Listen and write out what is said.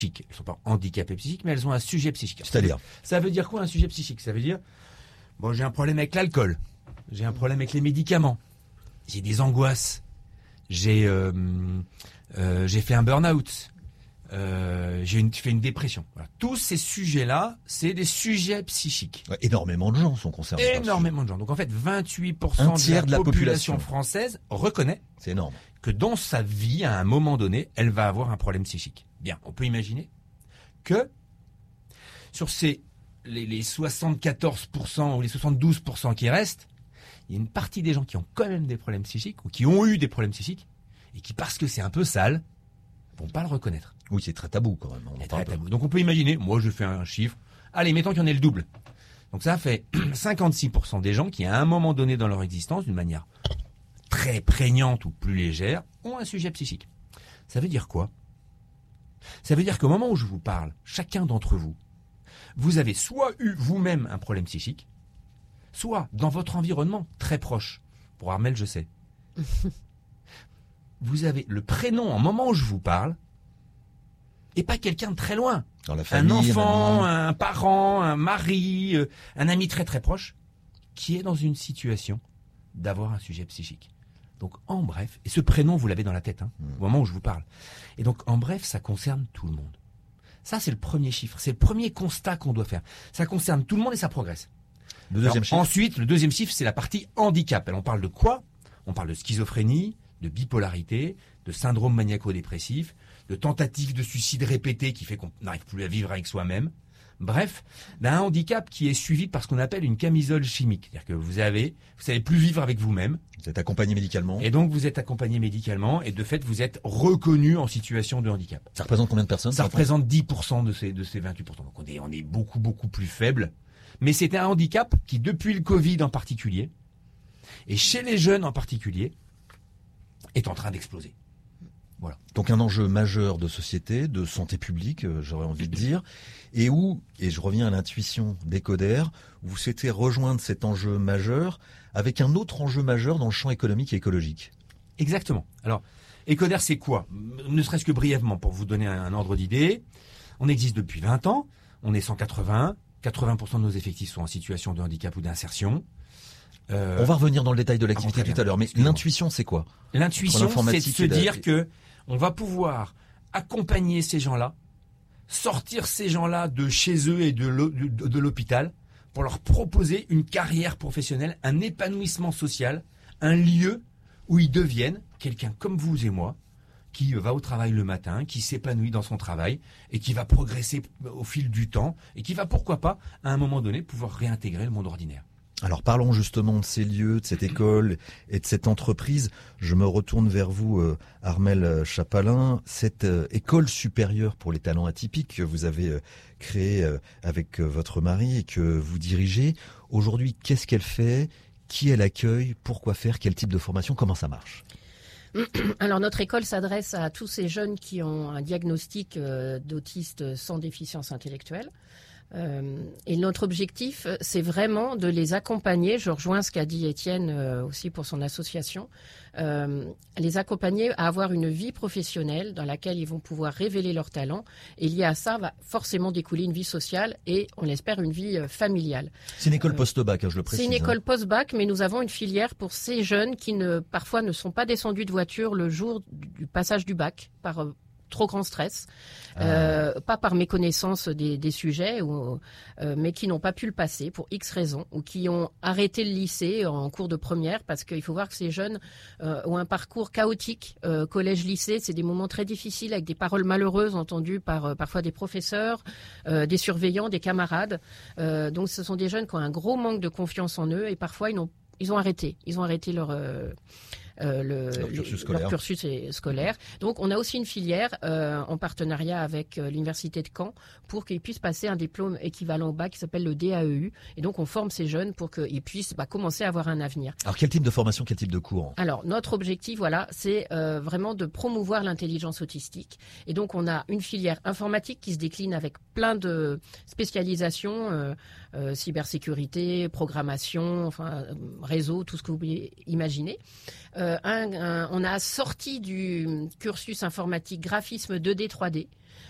Elles ne sont pas handicapées psychiques, mais elles ont un sujet psychique. C'est-à-dire ? Ça veut dire quoi un sujet psychique ? Ça veut dire, bon, j'ai un problème avec l'alcool, j'ai un problème avec les médicaments, j'ai des angoisses, j'ai fait un burn-out, j'ai fait une dépression. Voilà. Tous ces sujets-là, c'est des sujets psychiques. Ouais, énormément de gens sont concernés. Énormément de gens. Donc en fait, 28% un tiers de la population française reconnaît c'est énorme. Que dans sa vie, à un moment donné, elle va avoir un problème psychique. Bien, on peut imaginer que sur les 74% ou les 72% qui restent, il y a une partie des gens qui ont quand même des problèmes psychiques ou qui ont eu des problèmes psychiques et qui, parce que c'est un peu sale, vont pas le reconnaître. Oui, c'est très tabou quand même. C'est très tabou. Donc on peut imaginer, moi je fais un chiffre, allez, mettons qu'il y en ait le double. Donc ça fait 56% des gens qui, à un moment donné dans leur existence, d'une manière très prégnante ou plus légère, ont un sujet psychique. Ça veut dire quoi ? Ça veut dire qu'au moment où je vous parle, chacun d'entre vous, vous avez soit eu vous-même un problème psychique, soit dans votre environnement très proche. Pour Armel, je sais. Vous avez le prénom, au moment où je vous parle, et pas quelqu'un de très loin. Dans la famille, un enfant, un parent, un mari, un ami très très proche, qui est dans une situation d'avoir un sujet psychique. Donc en bref, et ce prénom vous l'avez dans la tête, au moment où je vous parle. Et donc en bref, ça concerne tout le monde. Ça c'est le premier chiffre, c'est le premier constat qu'on doit faire. Ça concerne tout le monde et ça progresse. Le deuxième chiffre. Ensuite, le deuxième chiffre, c'est la partie handicap. Alors, on parle de quoi ? On parle de schizophrénie, de bipolarité, de syndrome maniaco-dépressif, de tentative de suicide répétée qui fait qu'on n'arrive plus à vivre avec soi-même. Bref, d'un handicap qui est suivi par ce qu'on appelle une camisole chimique. C'est-à-dire que vous savez plus vivre avec vous-même. Vous êtes accompagné médicalement. Et donc, vous êtes accompagné médicalement et de fait, vous êtes reconnu en situation de handicap. Ça représente combien de personnes ? Ça représente 10% de ces 28%. Donc, on est beaucoup, beaucoup plus faible. Mais c'est un handicap qui, depuis le Covid en particulier, et chez les jeunes en particulier, est en train d'exploser. Voilà. Donc un enjeu majeur de société, de santé publique, j'aurais envie de dire, et je reviens à l'intuition d'Ecoder, vous souhaitez rejoindre cet enjeu majeur avec un autre enjeu majeur dans le champ économique et écologique. Exactement. Alors, Ecoder, c'est quoi ? Ne serait-ce que brièvement, pour vous donner un ordre d'idée, on existe depuis 20 ans, on est 180, 80% de nos effectifs sont en situation de handicap ou d'insertion. On va revenir dans le détail de l'activité tout à l'heure, mais l'intuition, c'est quoi ? L'intuition, c'est de se dire que on va pouvoir accompagner ces gens-là, sortir ces gens-là de chez eux et de l'hôpital pour leur proposer une carrière professionnelle, un épanouissement social, un lieu où ils deviennent quelqu'un comme vous et moi, qui va au travail le matin, qui s'épanouit dans son travail et qui va progresser au fil du temps et qui va, pourquoi pas, à un moment donné, pouvoir réintégrer le monde ordinaire. Alors parlons justement de ces lieux, de cette école et de cette entreprise. Je me retourne vers vous, Armel Chapalin. Cette école supérieure pour les talents atypiques que vous avez créée avec votre mari et que vous dirigez, aujourd'hui, qu'est-ce qu'elle fait ? Qui elle accueille ? Pourquoi faire ? Quel type de formation ? Comment ça marche ? Alors notre école s'adresse à tous ces jeunes qui ont un diagnostic d'autiste sans déficience intellectuelle. Et notre objectif, c'est vraiment de les accompagner. Je rejoins ce qu'a dit Étienne aussi pour son association. Les accompagner à avoir une vie professionnelle dans laquelle ils vont pouvoir révéler leurs talents. Et lié à ça, va forcément découler une vie sociale et, on l'espère, une vie familiale. C'est une école post-bac, je le précise. C'est une école post-bac, mais nous avons une filière pour ces jeunes qui parfois ne sont pas descendus de voiture le jour du passage du bac par trop grand stress, pas par méconnaissance des sujets, mais qui n'ont pas pu le passer pour X raisons, ou qui ont arrêté le lycée en cours de première, parce qu'il faut voir que ces jeunes ont un parcours chaotique. Collège-lycée, c'est des moments très difficiles, avec des paroles malheureuses entendues par parfois des professeurs, des surveillants, des camarades. Donc ce sont des jeunes qui ont un gros manque de confiance en eux, et parfois ils ont arrêté leur cursus scolaire. Donc on a aussi une filière en partenariat avec l'université de Caen pour qu'ils puissent passer un diplôme équivalent au bac qui s'appelle le DAEU. Et donc on forme ces jeunes pour qu'ils puissent commencer à avoir un avenir. Alors quel type de formation, quel type de cours ? Alors notre objectif, c'est vraiment de promouvoir l'intelligence autistique. Et donc on a une filière informatique qui se décline avec plein de spécialisations, cybersécurité, programmation, réseau, tout ce que vous pouvez imaginer. On a sorti du cursus informatique graphisme 2D, 3D.